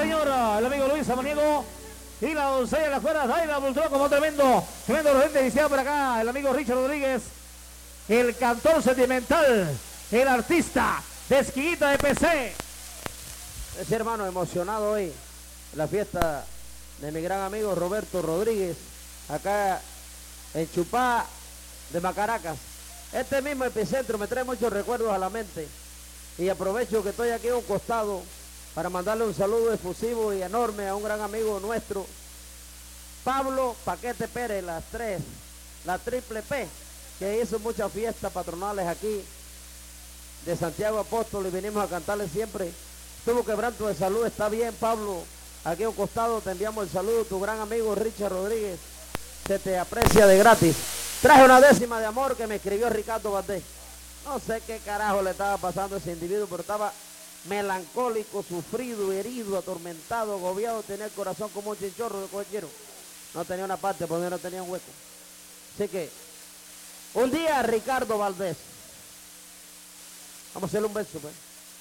señor, el amigo Luis Samaniego. Y la doncella de las cuerdas, ahí la volteó como tremendo docente iniciado por acá, el amigo Richard Rodríguez, el cantor sentimental, el artista de Esquiguita de PC. Ese hermano emocionado hoy, la fiesta de mi gran amigo Roberto Rodríguez, acá en Chupá de Macaracas. Este mismo epicentro me trae muchos recuerdos a la mente y aprovecho que estoy aquí a un costado para mandarle un saludo efusivo y enorme a un gran amigo nuestro, Pablo Paquete Pérez, la triple P, que hizo muchas fiestas patronales aquí de Santiago Apóstol y vinimos a cantarle siempre. Tuvo quebranto de salud, está bien Pablo, aquí a un costado te enviamos el saludo, tu gran amigo Richard Rodríguez, se te aprecia de gratis. Traje una décima de amor que me escribió Ricardo Valdés. No sé qué carajo le estaba pasando a ese individuo, pero estaba melancólico, sufrido, herido, atormentado, agobiado, tenía el corazón como un chinchorro de cochero. No tenía una parte porque no tenía un hueco. Así que, un día Ricardo Valdés, vamos a hacerle un beso, pues.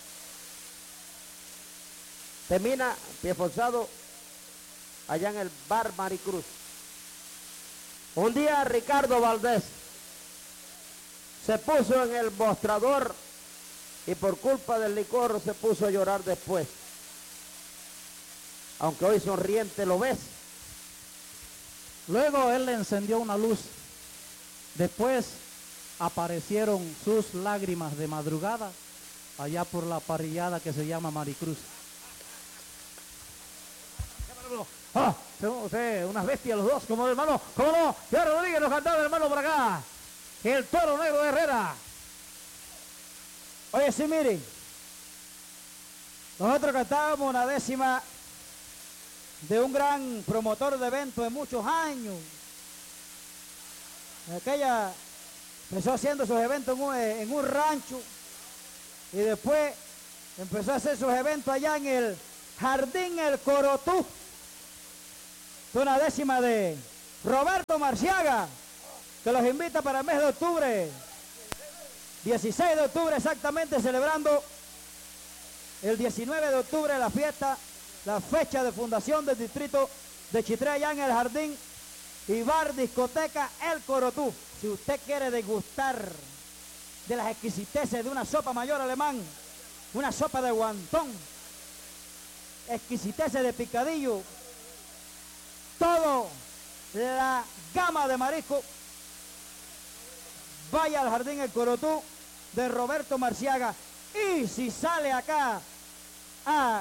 Termina pie forzado allá en el bar Maricruz. Un día Ricardo Valdés se puso en el mostrador y por culpa del licor se puso a llorar después. Aunque hoy sonriente lo ves. Luego él le encendió una luz. Después aparecieron sus lágrimas de madrugada allá por la parrillada que se llama Maricruz. Usted, unas bestias los dos, como hermano, ¿cómo no? Ya Rodríguez nos cantaba hermano por acá. El Toro Negro de Herrera. Oye, sí, miren, nosotros cantábamos una décima de un gran promotor de eventos de muchos años. Aquella empezó haciendo sus eventos en un rancho y después empezó a hacer sus eventos allá en el Jardín El Corotú. Una décima de Roberto Marciaga, que los invita para el mes de octubre. 16 de octubre exactamente, celebrando el 19 de octubre la fiesta, la fecha de fundación del distrito de Chitré allá en el Jardín y Bar Discoteca El Corotú. Si usted quiere degustar de las exquisiteces de una sopa mayor alemán, una sopa de guantón, exquisiteces de picadillo, todo la gama de marisco, vaya al Jardín El Corotú de Roberto Marciaga. Y si sale acá a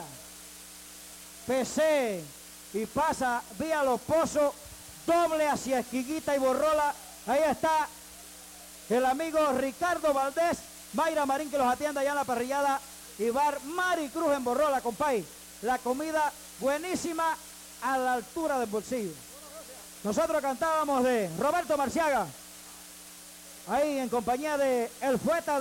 PC y pasa vía Los Pozos, doble hacia Esquiguita y Borrola, ahí está el amigo Ricardo Valdés, Mayra Marín, que los atiende allá en la parrillada y Bar Maricruz en Borrola, compay. La comida buenísima a la altura del bolsillo. Nosotros cantábamos de Roberto Marciaga, ahí en compañía de el poeta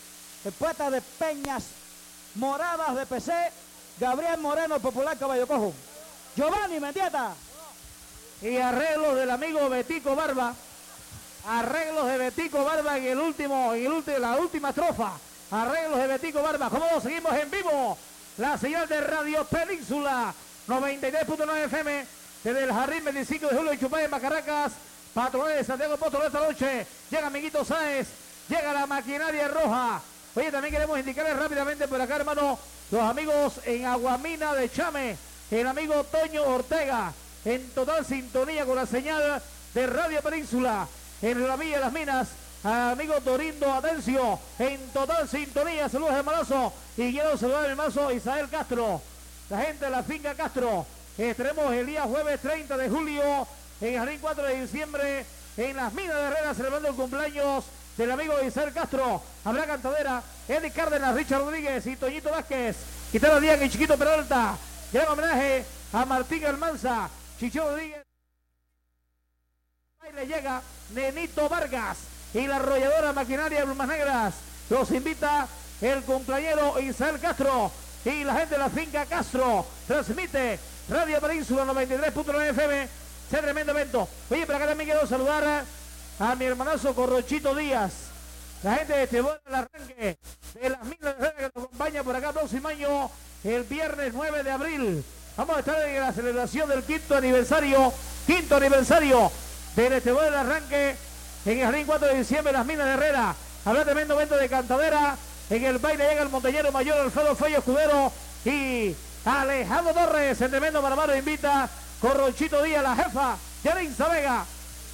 de Peñas Moradas de PC, Gabriel Moreno, el popular Caballo Cojo, Giovanni Mendieta. Y arreglos del amigo Betico Barba. Arreglos de Betico Barba en la última estrofa. Arreglos de Betico Barba. ¿Cómo seguimos en vivo? La señal de Radio Península 93.9 FM desde el Jardín 25 de Julio y Chupá de Macaracas, patronal de Santiago Apóstol. Esta noche llega Amiguito Sáez, llega la maquinaria roja. Oye, también queremos indicarles rápidamente por acá, hermano, los amigos en Aguamina de Chame, el amigo Toño Ortega, en total sintonía con la señal de Radio Península, en la Villa de las Minas, amigo Dorindo Atencio, en total sintonía. Saludos de Malazo, y quiero saludar al hermano Isael Castro, la gente de la finca Castro. Estaremos el día jueves 30 de julio en Jardín 4 de diciembre en las Minas de Herrera, celebrando el cumpleaños del amigo Isael Castro. Habrá cantadera, Eddie Cárdenas, Richard Rodríguez y Toñito Vázquez, Quintana Díaz y Chiquito Peralta. Gran homenaje a Martín Almanza, Chicho Rodríguez. Ahí le llega Nenito Vargas y la arrolladora maquinaria de Plumas Negras. Los invita el cumpleañero Isael Castro y la gente de la finca Castro. Transmite Radio Península 93.9 FM. Ese tremendo evento. Oye, pero acá también quiero saludar a mi hermanazo Corrochito Díaz, la gente de este buen arranque de las Minas de Herrera, que nos acompaña por acá próximo año, el viernes 9 de abril, Vamos a estar en la celebración del quinto aniversario del Estebol del Arranque en el Jardín 4 de diciembre, Las Minas de Herrera. Habrá tremendo evento de cantadera. En el baile llega el montañero mayor Alfredo Fello Escudero y Alejandro Torres, el tremendo Maramaro invita con Ronchito Díaz, la jefa, Yarinza Vega,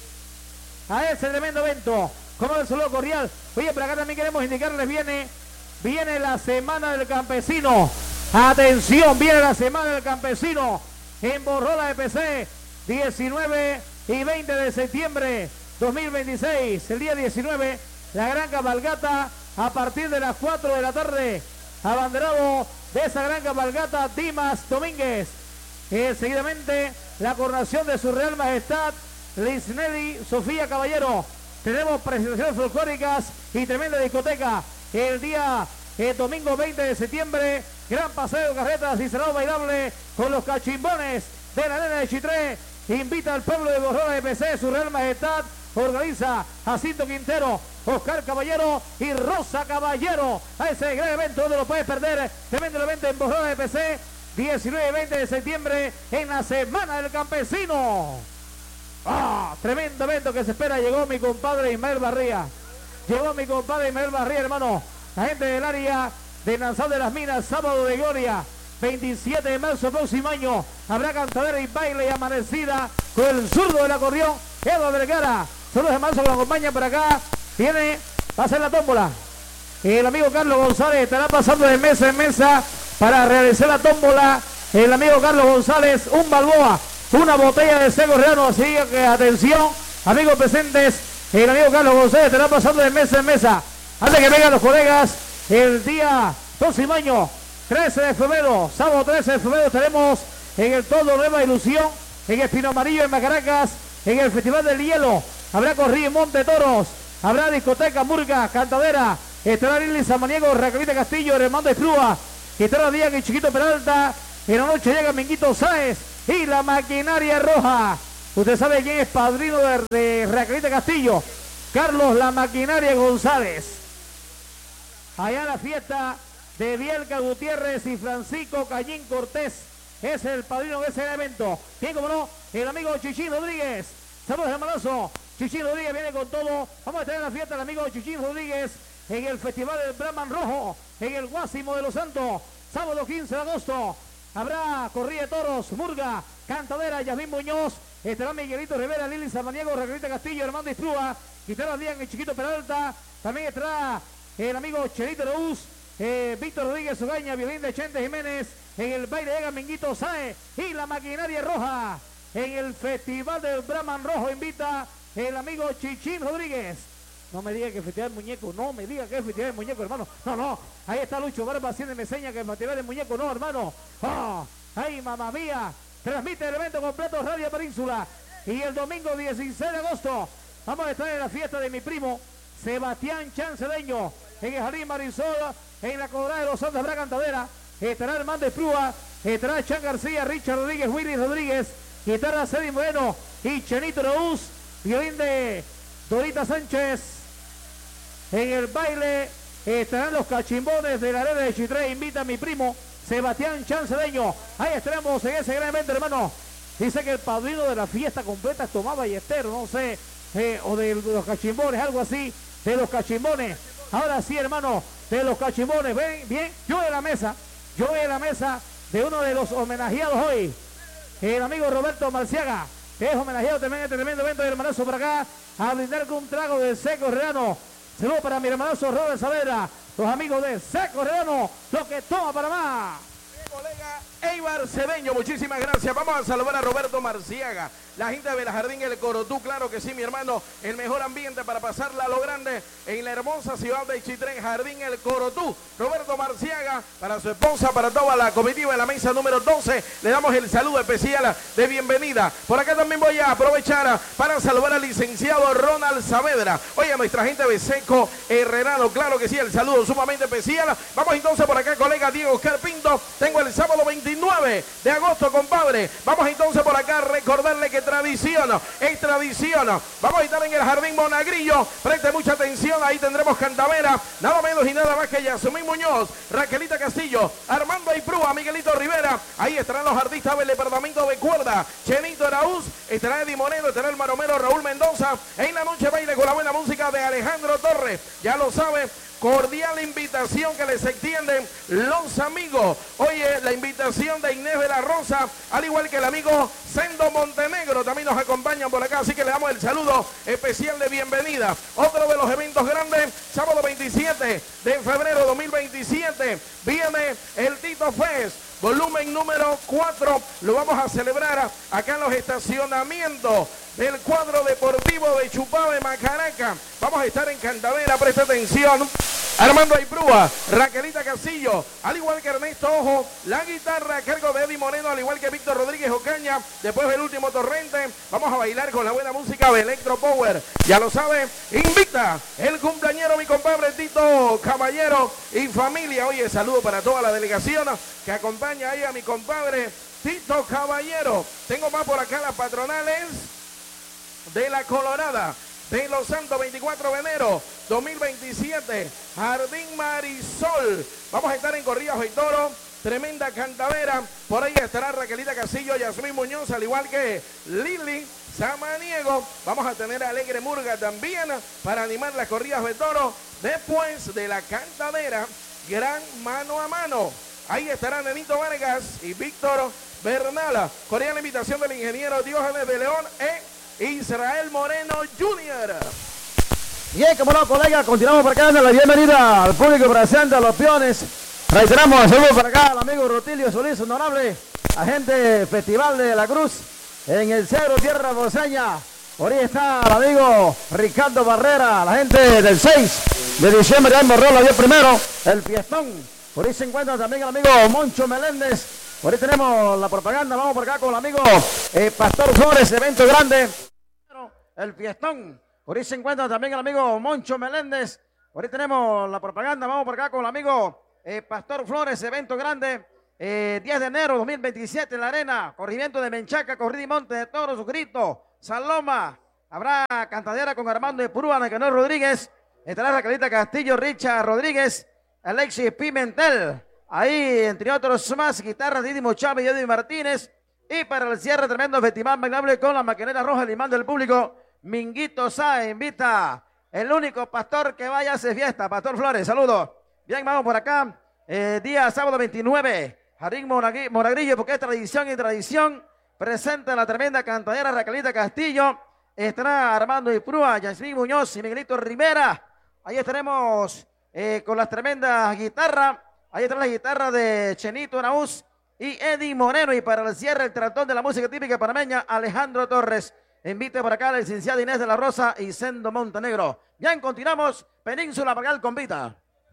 a ese tremendo evento. Como el saludo cordial. Oye, pero acá también queremos indicarles, viene la Semana del Campesino. Atención, viene la Semana del Campesino en Borrola de PC, 19 y 20 de septiembre 2026. El día 19, la gran cabalgata a partir de las 4 de la tarde. Abanderado de esa gran cabalgata, Dimas Domínguez. Seguidamente, la coronación de su Real Majestad, Lisnelli Sofía Caballero. Tenemos presentaciones folclóricas y tremenda discoteca. El día domingo 20 de septiembre, gran paseo de carretas y cerrado bailable con los cachimbones de la arena de Chitré. Invita al pueblo de Borrola de PC, su Real Majestad. Organiza Jacinto Quintero, Oscar Caballero y Rosa Caballero a ese gran evento. Donde lo puedes perder. Tremendo evento en Borrola de PC, 19 y 20 de septiembre en la Semana del Campesino. Tremendo evento que se espera. Llegó mi compadre Ismael Barría. Hermano. La gente del área de Nansal de las Minas, sábado de gloria, 27 de marzo próximo año. Habrá cantadera y baile y amanecida con el zurdo del acordeón, Eduardo Vergara. Saludos de marzo que lo acompaña por acá. Va a ser la tómbola. El amigo Carlos González estará pasando de mesa en mesa para realizar la tómbola. El amigo Carlos González, un Balboa, una botella de seco reano. Así que atención, amigos presentes. El amigo Carlos González estará pasando de mesa en mesa. Antes que vengan los colegas, el día próximo año, 13 de febrero, sábado 13 de febrero, estaremos en el Todo Nueva Ilusión, en el Pino Amarillo en Macaracas, en el Festival del Hielo. Habrá corrido en Monte Toros, habrá discoteca, murga, cantadera. Estará Lili Samaniego, Raquelita Castillo, Hermando Esplúa. Estará Díaz y Chiquito Peralta. En la noche llega Minguito Sáez y la Maquinaria Roja. Usted sabe quién es padrino de Raquelita Castillo. Carlos La Maquinaria González. Allá la fiesta de Bielka Gutiérrez y Francisco Callín Cortés. Es el padrino de ese evento. Bien, como no, el amigo Chichín Rodríguez. Saludos, hermanazo. Chichín Rodríguez viene con todo. Vamos a tener la fiesta del amigo Chichín Rodríguez en el Festival del Brahman Rojo, en el Guásimo de los Santos. Sábado 15 de agosto. Habrá corrida de toros, murga, cantadera, Yasmín Muñoz. Estará Miguelito Rivera, Lili Samaniego, Raquelita Castillo, Hermando Isplúa. Estará Díaz y Chiquito Peralta. También estará el amigo Chelito Reús, Víctor Rodríguez Ugaña, violín de Chente Jiménez. En el baile llega Minguito Sae y la Maquinaria Roja. En el Festival del Brahman Rojo invita el amigo Chichín Rodríguez. No me diga que el Festival del Muñeco, no me diga que es el Festival del Muñeco, hermano. No, ahí está Lucho Barba haciéndome seña que el Festival del Muñeco, no, hermano. ¡Ay, mamá mía! Transmite el evento completo Radio Península. Y el domingo 16 de agosto vamos a estar en la fiesta de mi primo Sebastián Chancedeño, en el Jardín Marisol, en la Corona de los Santos. Habrá cantadera. Estará Hermando Esplúa, estará Chan García, Richard Rodríguez, Willy Rodríguez, guitarra Cedi Moreno y Chenito Reús, violín de Dorita Sánchez. En el baile estarán los cachimbones de la arena de Chitré. Invita a mi primo Sebastián Chancedeño. Ahí estaremos en ese gran evento, hermano. Dice que el padrino de la fiesta completa es Tomás Ballester, no sé, o de los cachimbones, algo así, de los cachimbones. Ahora sí, hermano, de los cachimbones. Ven, bien, yo voy a la mesa de uno de los homenajeados hoy, el amigo Roberto Marciaga, que es homenajeado también en este tremendo evento de hermanazo por acá, a brindar con un trago de Seco Reano. Saludos para mi hermanazo Robert Saavedra, los amigos de Seco Reano, lo que toma para más. Colega Eibar Cedeño, muchísimas gracias. Vamos a saludar a Roberto Marciaga, la gente de Belajardín El Corotú. Claro que sí, mi hermano, el mejor ambiente para pasarla a lo grande en la hermosa ciudad de Chitré, Jardín El Corotú. Roberto Marciaga, para su esposa, para toda la comitiva de la mesa número 12, le damos el saludo especial de bienvenida. Por acá también voy a aprovechar para saludar al licenciado Ronald Saavedra. Oye, a nuestra gente de Seco Herrerano, claro que sí, el saludo sumamente especial. Vamos entonces por acá, colega Diego Oscar Pinto. Tengo el el sábado 29 de agosto, compadre. Vamos entonces por acá a recordarle que tradición es tradición. Vamos a estar en el Jardín Monagrillo. Preste mucha atención, ahí tendremos Candavera, nada menos y nada más que Yasmín Muñoz, Raquelita Castillo, Armando Aiprúa, Miguelito Rivera. Ahí estarán los artistas del departamento de cuerda, Chenito Araúz, estará Eddie Moreno, estará el maromero Raúl Mendoza. En la noche baile con la buena música de Alejandro Torres. Ya lo sabe, cordial invitación que les extienden los amigos. Oye, la invitación de Inés de la Rosa, al igual que el amigo Sendo Montenegro, también nos acompañan por acá, así que le damos el saludo especial de bienvenida. Otro de los eventos grandes, sábado 27 de febrero 2027, viene el Tito Fest, volumen número 4, lo vamos a celebrar acá en los estacionamientos del cuadro deportivo de Chupá de Macaraca. Vamos a estar en Candavera, presta atención. Armando Aiprúa, Raquelita Castillo, al igual que Ernesto Ojo, la guitarra a cargo de Eddie Moreno, al igual que Víctor Rodríguez Ocaña. Después del último torrente, vamos a bailar con la buena música de Electro Power. Ya lo sabe, invita el cumpleañero, mi compadre Tito Caballero y familia. Oye, saludo para toda la delegación que acompaña ahí a mi compadre Tito Caballero. Tengo más por acá las patronales de la Colorada de Los Santos, 24 de enero 2027, Jardín Marisol. Vamos a estar en Corridas y Toro, tremenda Candavera. Por ahí estará Raquelita Castillo, Yasmín Muñoz, al igual que Lili Samaniego. Vamos a tener a Alegre Murga también para animar las Corridas de Toro. Después de la Candadera, gran mano a mano. Ahí estarán Nenito Vargas y Víctor Bernala. Cordial invitación del ingeniero Diógenes de León Israel Moreno Jr. Bien, como no, colega, continuamos por acá dando la bienvenida al público presente, a los peones. Reiteramos el saludo por acá al amigo Rutilio Solís, honorable agente Festival de la Cruz en el Cedro Tierra Boseña. Por ahí está el amigo Ricardo Barrera, la gente del 6 de diciembre de Morrón, la dio primero, el fiestón. Por ahí se encuentra también el amigo Moncho Meléndez. Por ahí tenemos la propaganda, vamos por acá con el amigo Pastor Flores, evento grande, el fiestón. Por ahí se encuentra también el amigo Moncho Meléndez. Por ahí tenemos la propaganda, vamos por acá con el amigo Pastor Flores, evento grande, 10 de enero 2027 en la arena, corrimiento de Menchaca, corrida y monte de toros, Grito, Saloma. Habrá cantadera con Armando de Purúa, Nicanor Rodríguez, estará Raquelita Castillo, Richard Rodríguez, Alexis Pimentel. Ahí, entre otros más, guitarras de Didi Chávez y Edwin Martínez. Y para el cierre, tremendo festival bailable con la maquinera roja, el imán del público, Minguito Sáenz invita el único pastor que vaya a hacer fiesta, Pastor Flores, saludos. Bien, vamos por acá, día sábado 29, Jardín Monagrillo, porque es tradición y tradición, presenta la tremenda cantadera Raquelita Castillo, estará Armando Aiprúa, Yasmín Muñoz y Miguelito Rivera. Ahí estaremos con las tremendas guitarras. Ahí está la guitarra de Chenito Araúz y Eddie Moreno. Y para el cierre, el tractor de la música típica panameña, Alejandro Torres. Invite por acá a la licenciada Inés de la Rosa y Sendo Montenegro. Bien, continuamos. Península Magal Convita.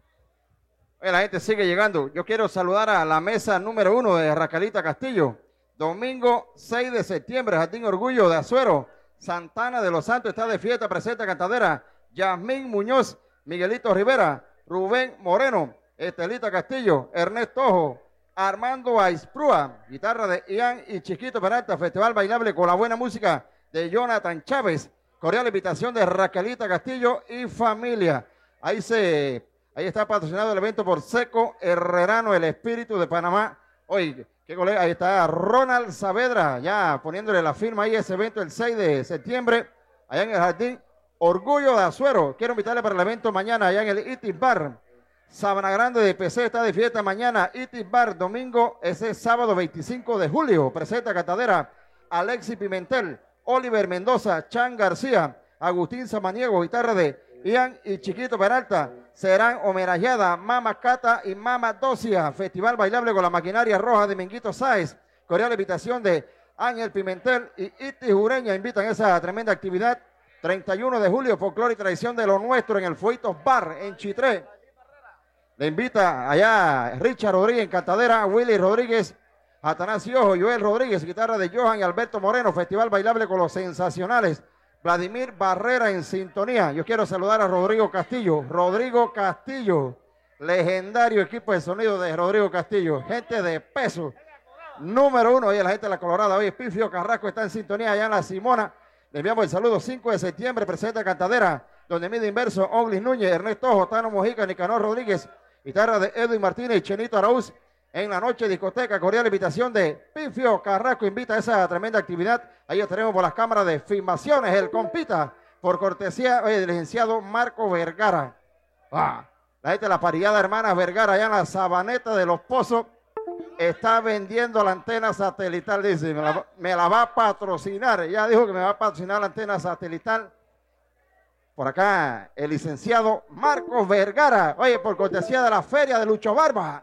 La gente sigue llegando. Yo quiero saludar a la mesa número 1 de Raquelita Castillo. Domingo 6 de septiembre, Jardín Orgullo de Azuero. Santana de los Santos está de fiesta, presenta cantadera. Yasmín Muñoz, Miguelito Rivera, Rubén Moreno, Estelita Castillo, Ernesto Ojo, Armando Aiprúa, guitarra de Ian y Chiquito Peralta, festival bailable con la buena música de Jonathan Chávez, cordial invitación de Raquelita Castillo y familia. Ahí está patrocinado el evento por Seco Herrerano, el espíritu de Panamá. Oye, qué colega, ahí está Ronald Saavedra, ya poniéndole la firma ahí a ese evento el 6 de septiembre, allá en el Jardín Orgullo de Azuero. Quiero invitarle para el evento mañana allá en el Itis Bar. Sabana Grande de PC está de fiesta mañana. Itis Bar, domingo, ese sábado 25 de julio. Presenta cantadera Alexis Pimentel, Oliver Mendoza, Chan García, Agustín Samaniego, guitarra de Ian y Chiquito Peralta. Serán homenajeadas Mama Cata y Mama Docia. Festival bailable con la maquinaria roja de Minguito Sáenz. Cordial invitación de Ángel Pimentel y Itis Ureña. Invitan a esa tremenda actividad. 31 de julio, folclore y tradición de lo nuestro en el Fuitos Bar en Chitré. Le invita allá Richard Rodríguez en cantadera, Willy Rodríguez, Atanasio Ojo, Joel Rodríguez, guitarra de Johan y Alberto Moreno, festival bailable con los sensacionales. Vladimir Barrera en sintonía. Yo quiero saludar a Rodrigo Castillo. Rodrigo Castillo, legendario equipo de sonido de Rodrigo Castillo, gente de peso. Número 1, oye, la gente de la Colorada, oye, Pifio Carrasco está en sintonía allá en la Simona. Le enviamos el saludo. 5 de septiembre, presenta Cantadera, donde mide inverso, Oglis Núñez, Ernesto Ojo, Tano Mojica, Nicanor Rodríguez, guitarra de Edwin Martínez y Chenito Araúz. En la noche, discoteca, cordial invitación de Pifio Carrasco, invita a esa tremenda actividad. Ahí estaremos por las cámaras de filmaciones, el compita, por cortesía, oye, del licenciado Marco Vergara. La gente de la parillada Hermanas Vergara, allá en la Sabaneta de los Pozos, está vendiendo la antena satelital, dice, me la va a patrocinar, ya dijo que me va a patrocinar la antena satelital. Por acá, el licenciado Marcos Vergara, oye, por cortesía de la feria de Lucho Barba.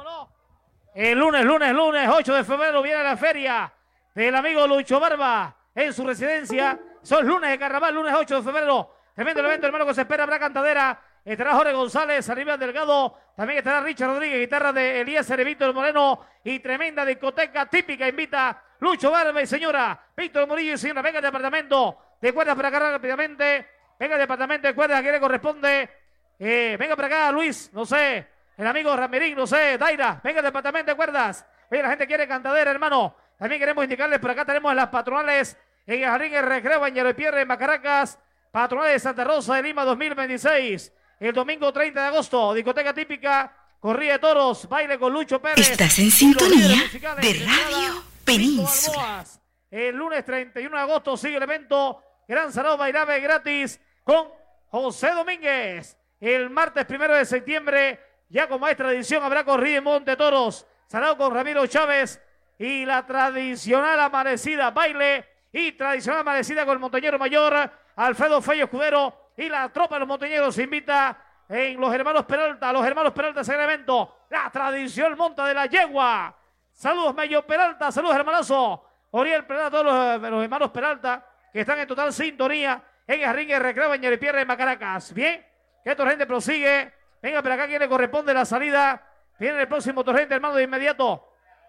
El lunes 8 de febrero viene la feria del amigo Lucho Barba en su residencia. Son lunes de carnaval, lunes 8 de febrero. Tremendo el evento, hermano, que se espera. Habrá Cantadera. Estará Jorge González, Arriba Delgado, también estará Richard Rodríguez, guitarra de Eliezer y Víctor Moreno, y tremenda discoteca típica invita Lucho Barba y señora Víctor Murillo y señora, venga al departamento de cuerdas para acá rápidamente, venga al departamento de cuerdas que le corresponde, venga para acá Luis, no sé, el amigo Ramirín, no sé, Daira, venga al departamento de cuerdas, oye, la gente quiere Cantadera, hermano, también queremos indicarles, por acá tenemos las patronales en el Jardín El Recreo, en Pierre, en Macaracas, patronales de Santa Rosa de Lima 2026. El domingo 30 de agosto, discoteca típica, corrida de toros, baile con Lucho Pérez. Estás en sintonía de Radio Península. El lunes 31 de agosto sigue el evento Gran Salón Bailable gratis con José Domínguez. El martes 1 de septiembre, ya como es tradición, habrá corrida en Monte Toros, Salado con Ramiro Chávez y la tradicional amanecida, baile y tradicional amanecida con el montañero mayor Alfredo Fello Escudero. Y la tropa de los montañeros invita en los hermanos Peralta, ese gran evento, la tradición monta de la yegua. Saludos Mello Peralta, saludos hermanazo, Oriel Peralta, todos los hermanos Peralta que están en total sintonía en el ring de recreo en Yeripierre, en Macaracas. Bien, que torrente prosigue, venga para acá quien le corresponde la salida, viene el próximo torrente hermano de inmediato.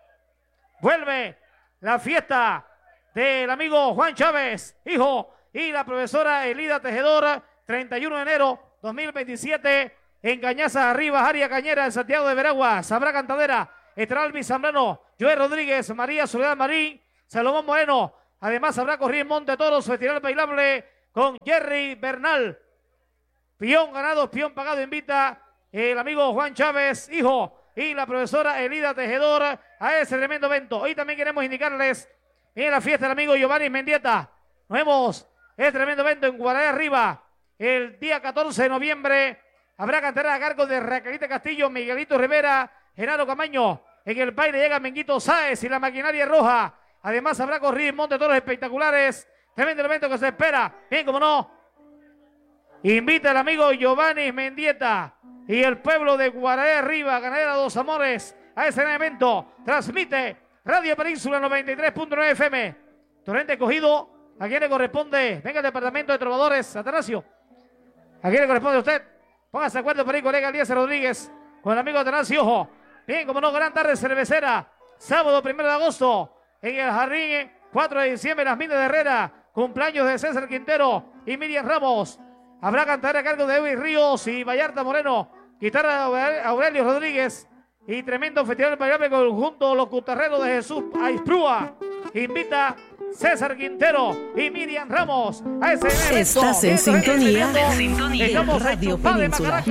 Vuelve la fiesta del amigo Juan Chávez, hijo, y la profesora Elida Tejedora, 31 de enero 2027, en Cañaza Arriba, área Cañera, en Santiago de Veraguas. Habrá Cantadera, estará Alvis Zambrano, Joel Rodríguez, María Soledad Marín, Salomón Moreno. Además habrá corrida en Monte Toros, festival bailable con Jerry Bernal. Peón ganado, peón pagado, invita el amigo Juan Chávez, hijo, y la profesora Elida Tejedor a ese tremendo evento. Hoy también queremos indicarles en la fiesta del amigo Giovanni Mendieta. Nos vemos este tremendo evento en Guaraní Arriba. El día 14 de noviembre habrá Cantadera a cargo de Raquelita Castillo, Miguelito Rivera, Genaro Camaño. En el baile llega Menguito Sáez y la maquinaria roja. Además habrá corrida en Monte Toros espectaculares. Tremendo evento que se espera. Bien, como no. Invita al amigo Giovanni Mendieta y el pueblo de Guaraní Arriba, Ganadera Dos Amores, a ese gran evento. Transmite Radio Península 93.9 FM. Torrente cogido. ¿A quién le corresponde? Venga al departamento de trovadores, Atanasio. ¿A quién le corresponde a usted? Póngase de acuerdo por ahí, colega Eliezer Rodríguez, con el amigo Atanasio. Ojo. Bien, como no, gran tarde cervecera. Sábado 1 de agosto, en el Jardín, 4 de diciembre, Las Minas de Herrera. Cumpleaños de César Quintero y Miriam Ramos. Habrá Cantadera a cargo de Evi Ríos y Vallarta Moreno. Guitarra de Aurelio Rodríguez. Y tremendo festival bailable conjunto Los Cutarreros de Jesús Aisprúa. Invita César Quintero y Miriam Ramos a ese evento. Estás en sintonía Estamos Radio en Península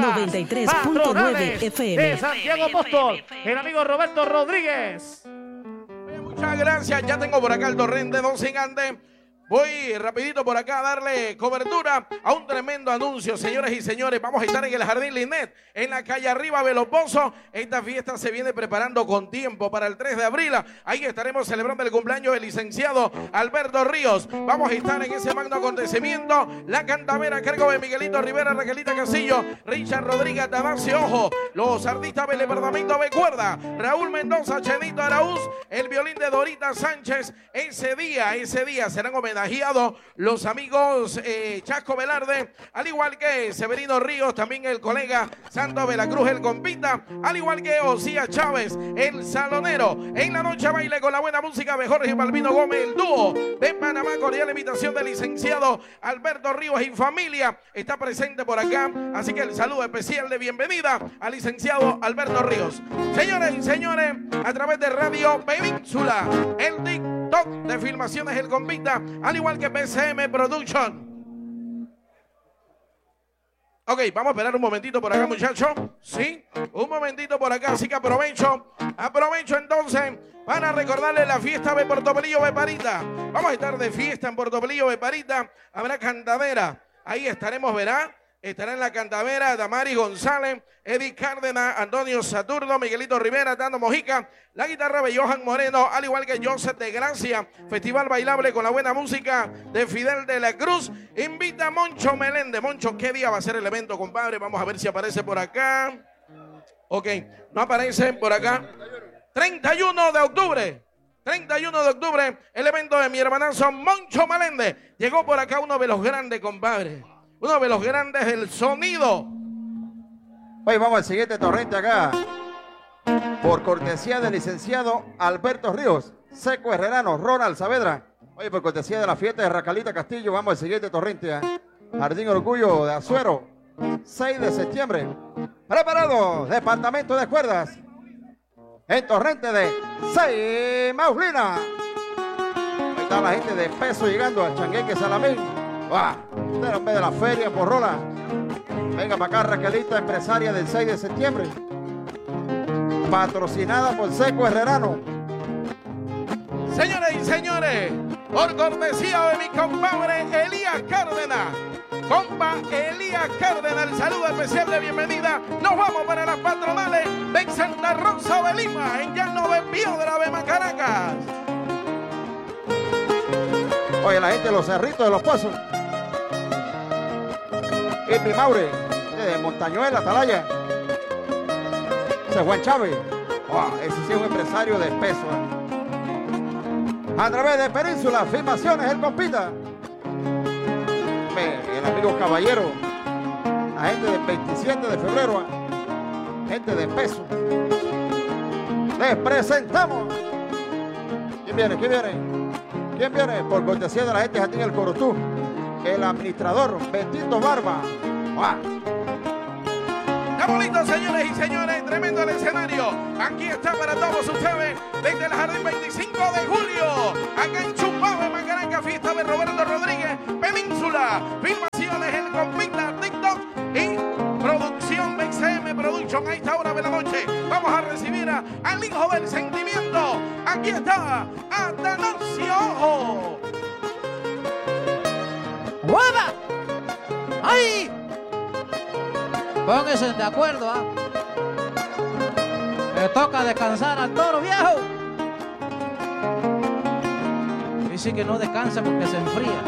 93.9 FM. De Santiago Apóstol, el amigo Roberto Rodríguez. Muchas gracias, ya tengo por acá el torrente Don Singante. Voy rapidito por acá a darle cobertura a un tremendo anuncio, señores y señores. Vamos a estar en el Jardín Linet, en la calle Arriba, Velopozo. Esta fiesta se viene preparando con tiempo para el 3 de abril. Ahí estaremos celebrando el cumpleaños del licenciado Alberto Ríos. Vamos a estar en ese magno acontecimiento. La Cantadera a cargo de Miguelito Rivera, Raquelita Casillo, Richard Rodríguez, Damasio Ojo, los artistas del departamento de cuerda, Raúl Mendoza, Chenito Araúz, el violín de Dorita Sánchez. Ese día serán homenajeados homenajeados los amigos Chasco Velarde, al igual que Severino Ríos, también el colega Santo Veracruz, el compita, al igual que Osía Chávez, el salonero. En la noche baile con la buena música de Jorge Balbino Gómez, el dúo de Panamá. Cordial invitación del licenciado Alberto Ríos y familia está presente por acá, así que el saludo especial de bienvenida al licenciado Alberto Ríos. Señores y señores, a través de Radio Península, el TikTok de Filmaciones El Convicta, al igual que PCM Production. Ok, vamos a esperar un momentito por acá, muchachos. Sí, un momentito por acá, así que aprovecho entonces para recordarles la fiesta de Puerto Pelillo de Parita. Vamos a estar de fiesta en Puerto Pelillo de Parita, habrá cantadera, ahí estaremos, verá. Estará en la cantadera Damari González, Eddie Cárdenas, Antonio Saturno, Miguelito Rivera, Tano Mojica, la guitarra de Johan Moreno, al igual que Joseph de Gracia. Festival bailable con la buena música de Fidel de la Cruz. Invita a Moncho Meléndez. Moncho, ¿qué día va a ser el evento, compadre? Vamos a ver si aparece por acá. Ok, no aparece por acá. 31 de octubre. 31 de octubre, el evento de mi hermanazo Moncho Meléndez. Llegó por acá uno de los grandes, compadre. Uno de los grandes del sonido. Hoy vamos al siguiente torrente acá. Por cortesía del licenciado Alberto Ríos, Seco Herrerano, Ronald Saavedra. Oye, por cortesía de la fiesta de Racalita Castillo, vamos al siguiente torrente. Jardín Orgullo de Azuero, 6 de septiembre. Preparado, departamento de cuerdas. En torrente de Maulina. Ahí está la gente de peso llegando a Changueque Salamín. Usted en vez de la feria en Porrola. Venga para acá, Raquelita, empresaria del 6 de septiembre. Patrocinada por Seco Herrerano. Señores y señores, por cortesía de mi compadre Elías Cárdenas. Compa Elías Cárdenas, el saludo especial de bienvenida. Nos vamos para las patronales de Santa Rosa de Lima, en Llano de Piedra de Macaracas. Oye, la gente de los Cerritos de los Pozos. Ipi Maure, de Montañuela, Atalaya. Ese es Juan Chávez. Ese sí es un empresario de peso. A través de Península, Filmaciones, el compita. El amigo Caballero. La gente del 27 de febrero. Gente de peso. Les presentamos. ¿Quién viene? ¿Quién viene? ¿Quién viene? Por cortesía de la gente de Jardín El Corotú. El administrador Betito Barba. Está bonito, señores y señores, tremendo el escenario. Aquí está para todos ustedes desde el Jardín 25 de julio. Acá en Chupá de Macaracas, fiesta de Roberto Rodríguez, Península, Filmaciones, El Convicta, TikTok y producción BXM Production. A esta hora de la noche vamos a recibir al hijo del sentimiento. Aquí está Atanasio Ojo. ¡Hueva! ¡Ay! Pónganse de acuerdo, ¿ah? Le toca descansar al toro viejo. Dice que no descansa porque se enfría.